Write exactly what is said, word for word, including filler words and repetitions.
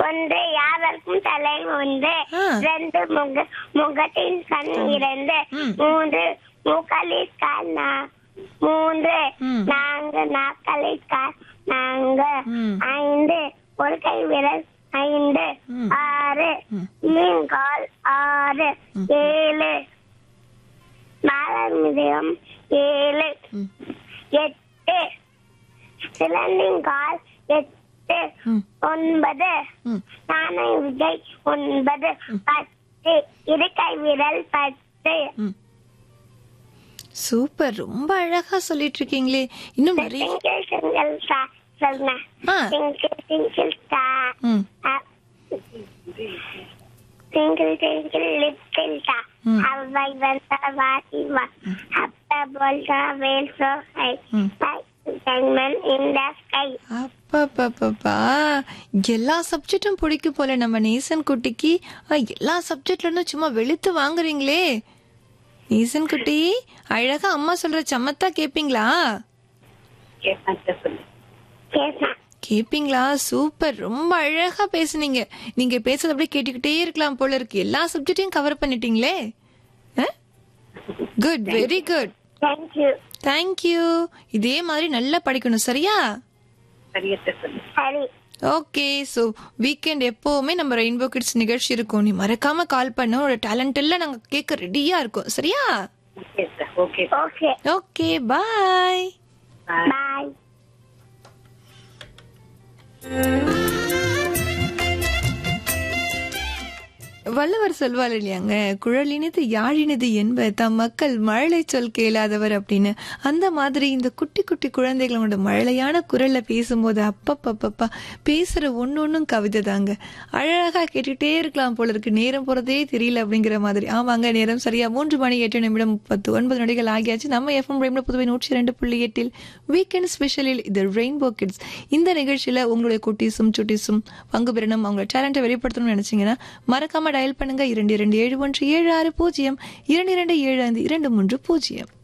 ஒன்று யாவருக்கும் தலை ஒன்று, ஆ. ரெண்டு முக முகத்தின் கண் இரண்டு, ம். மூன்று மூக்களில் கால் நா- மூன்று ம். நான்கு நாக்களில் கால் நான்கு, ம். ஐந்து ஒரு கை விரல் ஐந்து, ம். ஆறு ம். மீன்கால் ஆறு, ம். ஏழு மலர் மிருகம் ஏழு, ம். எட்டு சிலந்திங்கால் எட்டு, ம். ஒன்பது ம். நாணய விஜய் ஒன்பது, பத்து இருக்கை விரல் பத்து. ம். சூப்பர், ரொம்ப அழகா சொல்லிட்டு இருக்கீங்களே. இன்னும் நிறைய டிங்கிள் டிங்கிள் ஸ்டார் சொல்லுங்க. ஆ. டிங்கிள் டிங்கிள் ஸ்டார், ம். டிங்கிள் டிங்கிள் லிட்டில் ஸ்டார், ம். அவ்வை வந்த வாசி வா, அப்பா போல்டா வேல் சோ ஹை, ம். Diamond in the sky. அப்பா, எல்லா சப்ஜெக்டும் பிடிக்கும் போல நம்ம நேசன் குட்டிக்கு. ஆ, எல்லா சப்ஜெக்ட்ல இருந்தும் சும்மா வெளுத்து வாங்குறீங்களே. நேசன் குட்டி, அழகா அம்மா சொல்ற சமத்தா கேப்பீங்களா? கேட்பேன். கேப்பீங்களா? சூப்பர், ரொம்ப அழகா பேசுனீங்க. நீங்க பேசுறது அப்படியே கேட்டுக்கிட்டே இருக்கலாம் போல இருக்கு. எல்லா சப்ஜெக்டையும் cover பண்ணிட்டீங்களே. Good, very good. Thank you. Thank you. இதே மாதிரி நல்லா படிக்கணும், சரியா? சரி. ஓகே, ஸோ வீக்கெண்ட் எப்போவுமே நம்ம ரெயின்போ கிட்ஸ் நிகழ்ச்சி இருக்கும். நீ மறக்காம கால் பண்ண, ஒரு டேலண்ட் எல்லாம் நாங்க கேட்க ரெடியா இருக்கோம், சரியா? ஓகே. ஓகே, பாய். பாய். வள்ளுவர் சொல்வார் இல்லையாங்க, குழலினது யாழினது என்ப தம் மக்கள் மழலை சொல் கேளாதவர் அப்படின்னு. அந்த மாதிரி இந்த குட்டி குட்டி குழந்தைகளோட மழலையான குரல்ல பேசும்போது அப்பப்பப்பப்பா பேசுற ஒன்னு ஒன்னும் கவிதை தாங்க. அழகா கேட்டுக்கிட்டே இருக்கலாம் போல இருக்கு. நேரம் போறதே தெரியல அப்படிங்கிற மாதிரி. ஆமாங்க, நேரம் சரியா மூன்று மணி எட்டு நிமிடம் முப்பத்து ஒன்பது நொடிகள் ஆகியாச்சு. நம்ம எஃப்எம் ரெயின்போ புதுவை நூற்றி ரெண்டு புள்ளி எட்டில் வீக்கெண்ட் ஸ்பெஷலில் இது ரெயின்போ கிட்ஸ். இந்த நிகழ்ச்சியில உங்களுடைய குட்டீஸும் சுட்டீஸும் பங்கு பெறணும், அவங்களோட டேலண்ட்டை வெளிப்படுத்தணும்னு நினைச்சீங்கன்னா மறக்காம டயல் பண்ணுங்க இரண்டு இரண்டு ஏழு ஒன்று ஏழு ஆறு பூஜ்ஜியம் இரண்டு இரண்டு ஏழு ஐந்து இரண்டு மூன்று பூஜ்ஜியம்.